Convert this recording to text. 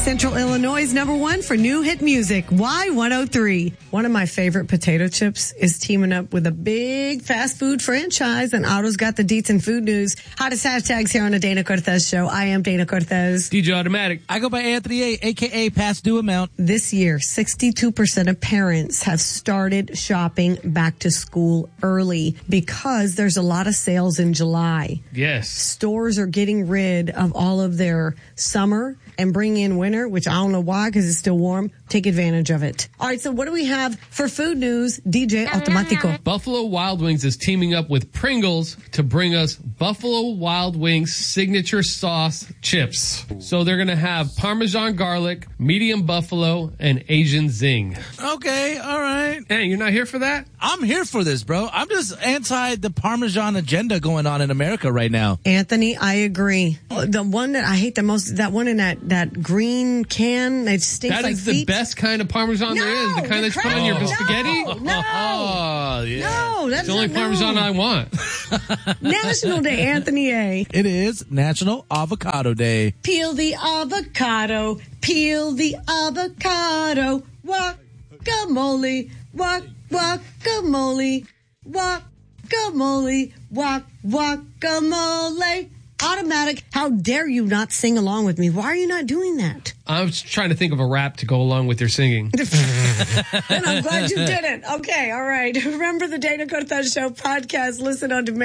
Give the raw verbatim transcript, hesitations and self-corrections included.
Central Illinois' number one for new hit music, Y one oh three. One of my favorite potato chips is teaming up with a big fast food franchise, and Otto's got the deets and food news. Hottest hashtags here on the Dana Cortez Show. I am Dana Cortez. D J Automatic. I go by Anthony A, a k a. Past Due Amount. This year, sixty-two percent of parents have started shopping back to school early because there's a lot of sales in July. Yes. Stores are getting rid of all of their summer and bring in winter, which I don't know why because it's still warm. Take advantage of it. All right, so what do we have for food news? D J Automatico. Buffalo Wild Wings is teaming up with Pringles to bring us Buffalo Wild Wings signature sauce chips. So they're going to have Parmesan garlic, medium buffalo, and Asian zing. Okay, all right. Hey, you're not here for that? I'm here for this, bro. I'm just anti the Parmesan agenda going on in America right now. Anthony, I agree. The one that I hate the most, that one in that, that green can, it stinks That like is the feet. best kind of Parmesan No, there is. The kind the that you put on your crap. spaghetti. No, no. Oh, yeah. No, that's It's the only not, Parmesan no. I want. National Day, Anthony A. It is National Avocado Day. Peel the avocado, peel the avocado, guacamole, guac, guacamole, guacamole, guac, guacamole. Automatic, how dare you not sing along with me? Why are you not doing that? I was trying to think of a rap to go along with your singing. And I'm glad you didn't. Okay, all right. Remember the Dana Cortez Show podcast. Listen on demand.